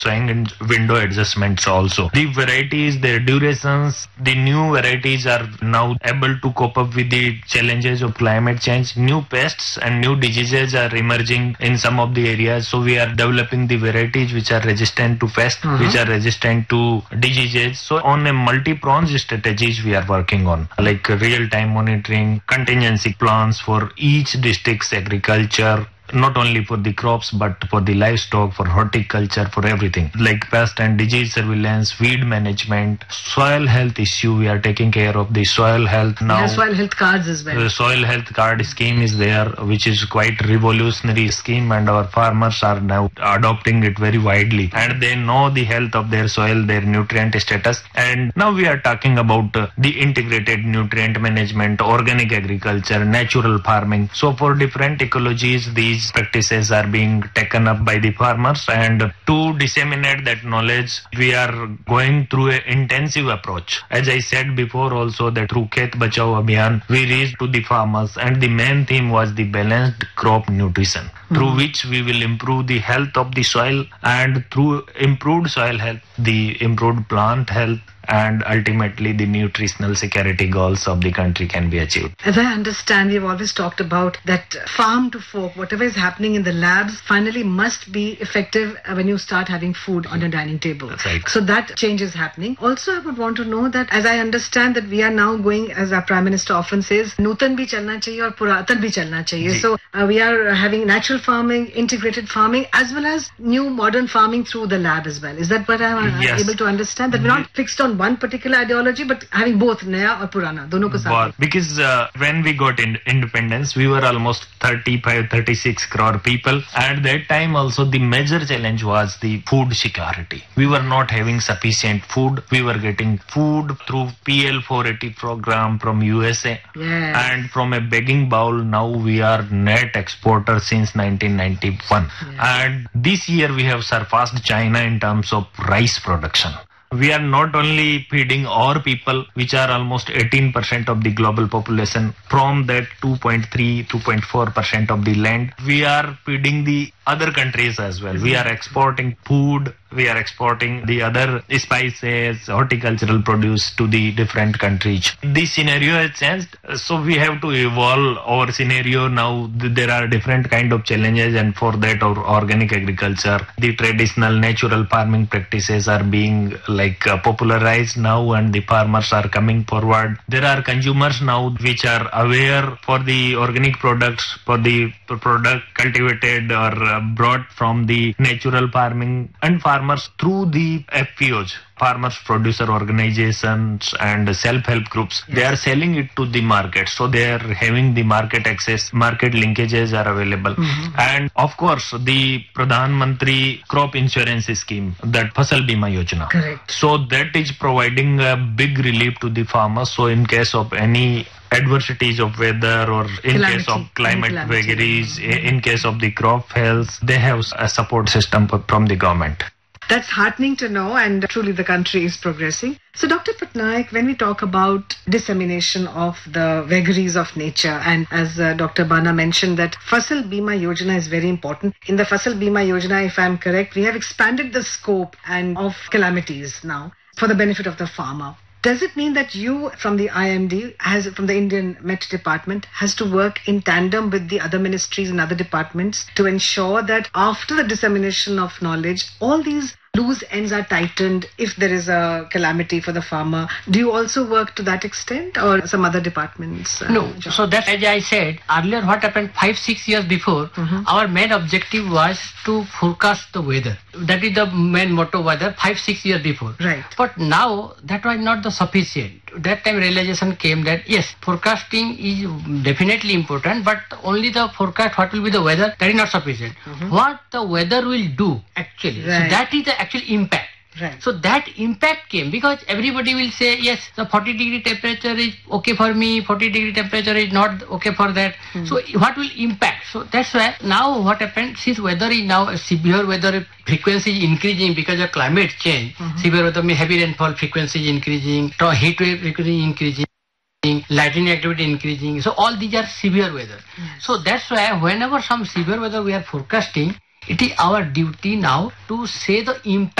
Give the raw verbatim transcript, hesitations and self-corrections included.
sowing and window adjustments also. The varieties, their durations, the new varieties are now able to cope up with the challenges of climate change. New pests and new diseases are emerging in some of the areas. So we are developing the varieties which are resistant to pests, mm-hmm. which are resistant to diseases. So on a multi-pronged strategies we are working on, like real-time monitoring, contingency plans for each district's agriculture, not only for the crops but for the livestock, for horticulture, for everything, like pest and disease surveillance, weed management, soil health issue. We are taking care of the soil health now. Yeah, soil health cards as well. The soil health card scheme is there, which is quite revolutionary scheme, and our farmers are now adopting it very widely, and they know the health of their soil, their nutrient status. And now we are talking about uh, the integrated nutrient management, organic agriculture, natural farming. So for different ecologies, these practices are being taken up by the farmers, and to disseminate that knowledge we are going through an intensive approach. As I said before also, that through Khet Bachao Abhiyan we reached to the farmers, and the main theme was the balanced crop nutrition, mm-hmm. through which we will improve the health of the soil, and through improved soil health, the improved plant health, and ultimately the nutritional security goals of the country can be achieved. As I understand, we've always talked about that farm to fork, whatever is happening in the labs finally must be effective when you start having food on your dining table. That's right. So that change is happening. Also, I would want to know that, as I understand, that we are now going, as our Prime Minister often says, Nutan bhi chalna chahiye aur Puratan bhi chalna chahiye. So uh, we are having natural farming, integrated farming, as well as new modern farming through the lab as well. Is that what I'm yes. able to understand? That we're not fixed on one particular ideology, but having both Naya or Purana, dono ko saath. Because uh, when we got in independence, we were almost thirty-five, thirty-six crore people. At that time also, the major challenge was the food security. We were not having sufficient food. We were getting food through P L four eighty program from U S A. Yes. And from a begging bowl, now we are net exporter since nineteen ninety-one. Yes. And this year we have surpassed China in terms of rice production. We are not only feeding our people, which are almost eighteen percent of the global population, from that two point three, two point four percent of the land. We are feeding the other countries as well. We are exporting food, we are exporting the other spices, horticultural produce to the different countries. The scenario has changed, so we have to evolve our scenario now. There are different kind of challenges, and for that our organic agriculture, the traditional natural farming practices are being like uh, popularized now, and the farmers are coming forward. There are consumers now which are aware for the organic products, for the product cultivated or uh, brought from the natural farming, and farmers through the F P Os, farmers producer organizations and self-help groups, yes. they are selling it to the market, so they are having the market access, market linkages are available. Mm-hmm. And of course the Pradhan Mantri crop insurance scheme, that Fasal Bima Yojana. Correct. So that is providing a big relief to the farmers. So in case of any adversities of weather, or in calamity, case of climate calamity. vagaries, mm-hmm. in case of the crop health, they have a support system from the government. That's heartening to know, and truly the country is progressing. So Doctor Patnaik, when we talk about dissemination of the vagaries of nature, and as uh, Doctor Bana mentioned that Fasal Bima Yojana is very important. In the Fasal Bima Yojana, if I'm correct, we have expanded the scope and of calamities now for the benefit of the farmer. Does it mean that you, from the I M D, has from the Indian Met Department, has to work in tandem with the other ministries and other departments to ensure that after the dissemination of knowledge, all these loose ends are tightened if there is a calamity for the farmer? Do you also work to that extent, or some other departments? Uh, no. Job? So that's, as I said earlier, what happened five, six years before, mm-hmm. our main objective was to forecast the weather. That is the main motto was there five, six years before. Right. But now that was not the sufficient. That time realization came that yes, forecasting is definitely important, but only the forecast what will be the weather, that is not sufficient. Mm-hmm. What the weather will do actually, right. so that is the actual impact. Right. So that impact came because everybody will say, yes, the forty degree temperature is okay for me, forty degree temperature is not okay for that. Mm. So what will impact? So that's why now what happened, since weather is now a severe weather frequency is increasing because of climate change, mm-hmm. severe weather means heavy rainfall frequency is increasing, heat wave frequency is increasing, lightning activity increasing. So all these are severe weather. Yes. So that's why whenever some severe weather we are forecasting, It is our duty now to say the impact